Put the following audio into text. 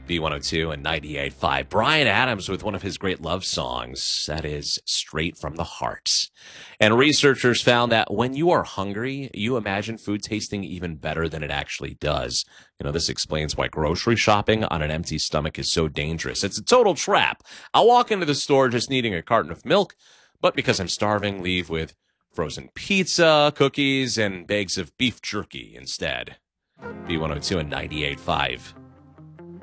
B102 and 98.5. Bryan Adams with one of his great love songs. That is Straight from the Heart. And researchers found that when you are hungry, you imagine food tasting even better than it actually does. This explains why grocery shopping on an empty stomach is so dangerous. It's a total trap. I'll walk into the store just needing a carton of milk, but because I'm starving, leave with frozen pizza, cookies, and bags of beef jerky instead. B102 and 98.5.